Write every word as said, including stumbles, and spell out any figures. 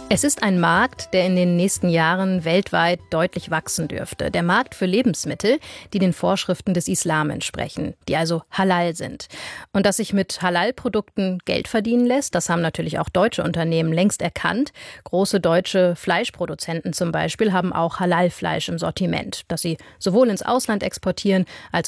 Es ist ein Markt, der in den nächsten Jahren weltweit deutlich wachsen dürfte. Der Markt für Lebensmittel, die den Vorschriften des Islam entsprechen, die also halal sind. Und dass sich mit Halal-Produkten Geld verdienen lässt, das haben natürlich auch deutsche Unternehmen längst erkannt. Große deutsche Fleischproduzenten zum Beispiel haben auch Halal-Fleisch im Sortiment, das sie sowohl ins Ausland exportieren als